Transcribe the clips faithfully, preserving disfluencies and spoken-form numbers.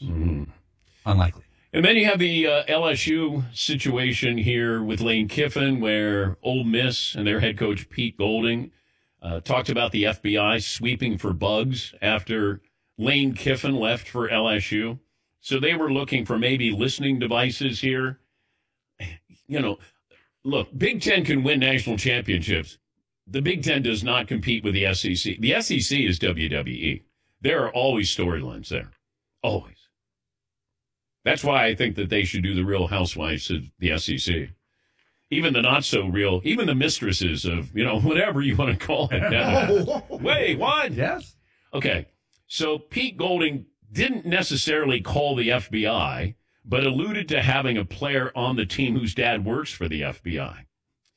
Mm. Unlikely. And then you have the uh, L S U situation here with Lane Kiffin, where Ole Miss and their head coach Pete Golding uh, talked about the F B I sweeping for bugs after Lane Kiffin left for L S U. So they were looking for maybe listening devices here. You know, look, Big Ten can win national championships. The Big Ten does not compete with the S E C. The S E C is W W E. There are always storylines there. Always. That's why I think that they should do the Real Housewives of the S E C. Even the not so real, even the mistresses of, you know, whatever you want to call it. Wait, what? Yes. Okay. So Pete Golding didn't necessarily call the F B I, but alluded to having a player on the team whose dad works for the F B I.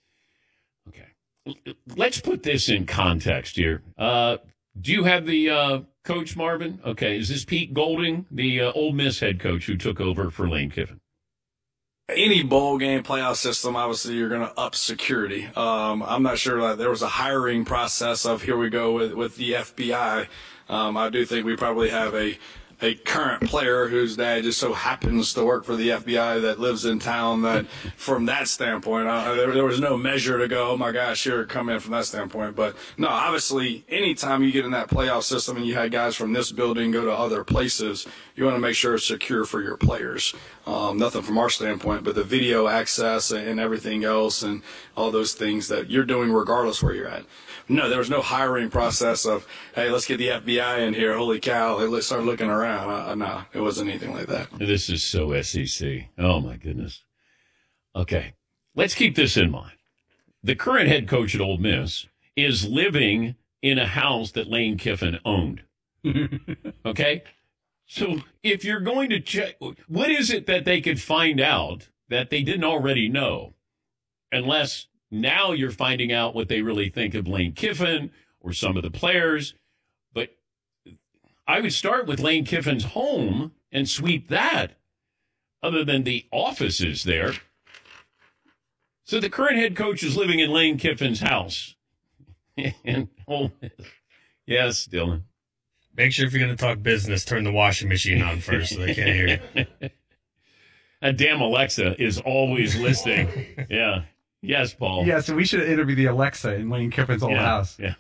Okay. Let's put this in context here. Uh, do you have the uh, coach, Marvin? Okay. Is this Pete Golding, the uh, Ole Miss head coach who took over for Lane Kiffin? Any bowl game playoff system, obviously, you're going to up security. Um, I'm not sure that there was a hiring process of here we go with, with the F B I. Um, I do think we probably have a a current player whose dad just so happens to work for the F B I that lives in town that from that standpoint, uh, there, there was no measure to go, oh my gosh, here, come in from that standpoint. But no, obviously, anytime you get in that playoff system and you had guys from this building go to other places, you want to make sure it's secure for your players. Um, nothing from our standpoint, but the video access and everything else and all those things that you're doing regardless where you're at. No, there was no hiring process of, hey, let's get the F B I in here. Holy cow, let's start looking around. Uh, no, it wasn't anything like that. This is so S E C. Oh, my goodness. Okay, let's keep this in mind. The current head coach at Ole Miss is living in a house that Lane Kiffin owned. Okay? So if you're going to check, what is it that they could find out that they didn't already know? Unless now you're finding out what they really think of Lane Kiffin or some of the players. But I would start with Lane Kiffin's home and sweep that, other than the offices there. So the current head coach is living in Lane Kiffin's house. And Ole Miss. Yes, Dylan. Make sure if you're going to talk business, turn the washing machine on first so they can't hear you. That damn Alexa is always listening. Yeah. Yes, Paul. Yeah, so we should interview the Alexa in Lane Kiffin's old yeah, house. Yeah.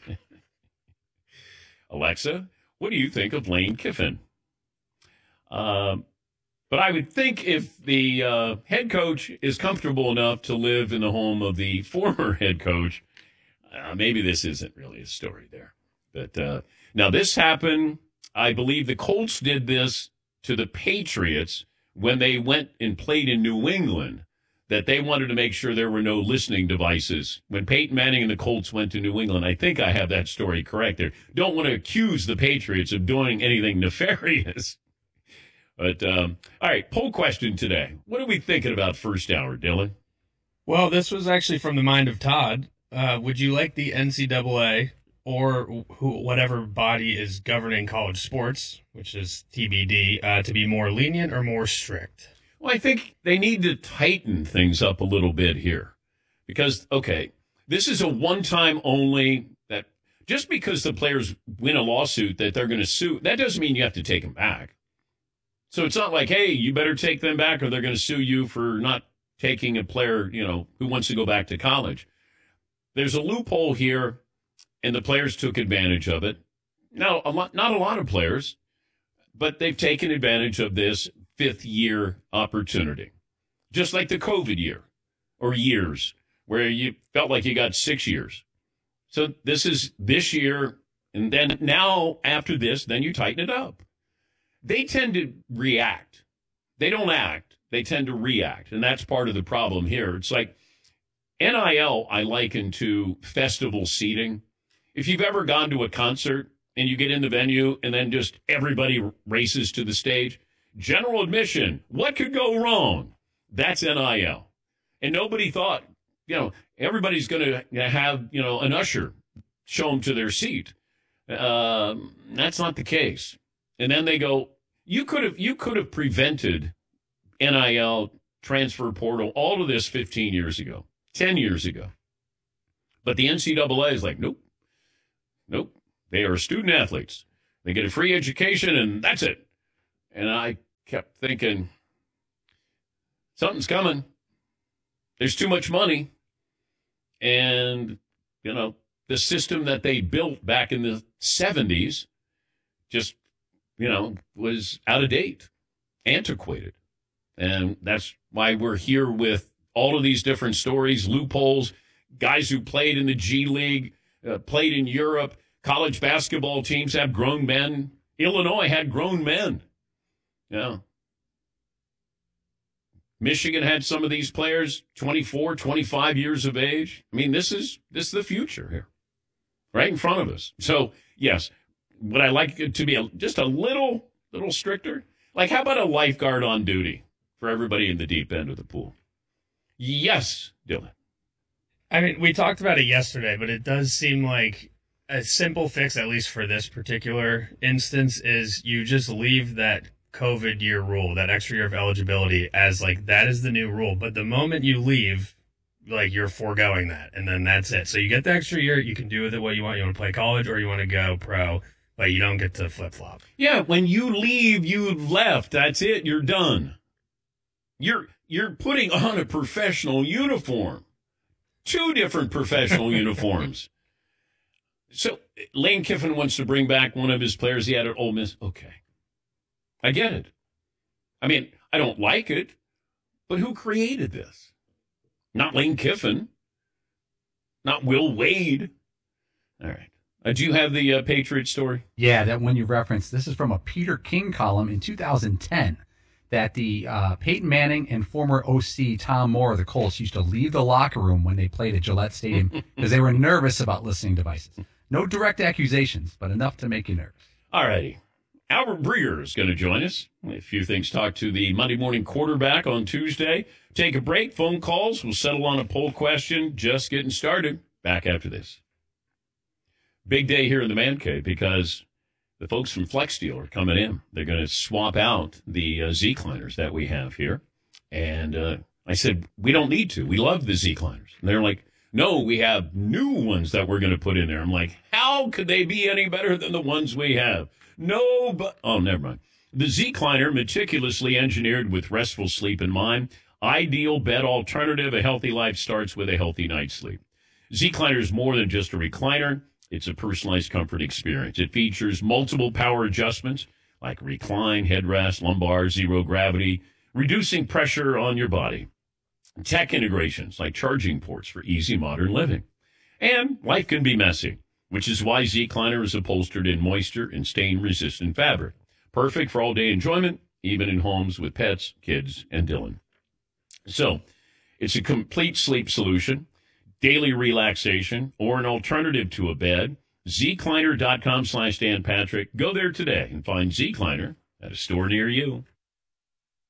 Alexa, what do you think of Lane Kiffin? Um, but I would think if the uh, head coach is comfortable enough to live in the home of the former head coach, uh, maybe this isn't really a story there. But uh, now this happened, I believe the Colts did this to the Patriots when they went and played in New England, that they wanted to make sure there were no listening devices. When Peyton Manning and the Colts went to New England, I think I have that story correct there. Don't want to accuse the Patriots of doing anything nefarious. But, um, all right, poll question today. What are we thinking about first hour, Dylan? Well, this was actually from the mind of Todd. Uh, would you like the N C double A or who, whatever body is governing college sports, which is T B D, uh, to be more lenient or more strict? Well, I think they need to tighten things up a little bit here. Because, okay, this is a one-time only, that just because the players win a lawsuit that they're going to sue, that doesn't mean you have to take them back. So it's not like, hey, you better take them back or they're going to sue you for not taking a player, you know, who wants to go back to college. There's a loophole here, and the players took advantage of it. Now, a lot, not a lot of players, but they've taken advantage of this fifth-year opportunity, just like the COVID year or years where you felt like you got six years. So this is this year, and then now after this, then you tighten it up. They tend to react. They don't act. They tend to react, and that's part of the problem here. It's like N I L I liken to festival seating. If you've ever gone to a concert and you get in the venue and then just everybody races to the stage, general admission, what could go wrong? That's N I L. And nobody thought, you know, everybody's going to have, you know, an usher show them to their seat. Um, that's not the case. And then they go, you could have you could have prevented N I L, transfer portal, all of this fifteen years ago, ten years ago. But the N C double A is like, nope, nope. They are student athletes. They get a free education, and that's it. And I kept thinking, something's coming. There's too much money. And, you know, the system that they built back in the seventies just, you know, was out of date, antiquated. And that's why we're here with all of these different stories, loopholes, guys who played in the G League, uh, played in Europe. College basketball teams have grown men. Illinois had grown men. Yeah. Michigan had some of these players twenty-four, twenty-five years of age. I mean, this is this is the future here, right in front of us. So, yes, would I like it to be a, just a little, little stricter? Like, how about a lifeguard on duty for everybody in the deep end of the pool? Yes, Dylan. I mean, we talked about it yesterday, but it does seem like a simple fix, at least for this particular instance, is you just leave that COVID year rule, that extra year of eligibility, as like that is the new rule. But the moment you leave, like you're foregoing that, and then that's it. So you get the extra year, you can do with it what you want. You want to play college or you want to go pro, but you don't get to flip flop. Yeah, when you leave, you've left. That's it. You're done. You're you're putting on a professional uniform, two different professional uniforms. So Lane Kiffin wants to bring back one of his players he had at Ole Miss. Okay. I get it. I mean, I don't like it, but who created this? Not Lane Kiffin. Not Will Wade. All right. Uh, do you have the uh, Patriot story? Yeah, that one you referenced. This is from a Peter King column in two thousand ten that the uh, Peyton Manning and former O C Tom Moore of the Colts used to leave the locker room when they played at Gillette Stadium because they were nervous about listening devices. No direct accusations, but enough to make you nervous. All righty. Albert Breer is going to join us. A few things talk to the Monday morning quarterback on Tuesday. Take a break. Phone calls. We'll settle on a poll question. Just getting started. Back after this. Big day here in the Man Cave because the folks from Flex Steel are coming in. They're going to swap out the uh, Z-Cliners that we have here. And uh, I said, we don't need to. We love the Z-Cliners. And they're like, no, we have new ones that we're going to put in there. I'm like, how could they be any better than the ones we have? No, but, oh, never mind. The Z-Cliner, meticulously engineered with restful sleep in mind. Ideal bed alternative. A healthy life starts with a healthy night's sleep. Z-Cliner is more than just a recliner. It's a personalized comfort experience. It features multiple power adjustments like recline, headrest, lumbar, zero gravity, reducing pressure on your body. Tech integrations like charging ports for easy modern living. And life can be messy, which is why Z-Cliner is upholstered in moisture and stain-resistant fabric. Perfect for all-day enjoyment, even in homes with pets, kids, and Dylan. So, it's a complete sleep solution, daily relaxation, or an alternative to a bed. Z-Cliner dot com slash Dan Patrick. Go there today and find Z-Cliner at a store near you.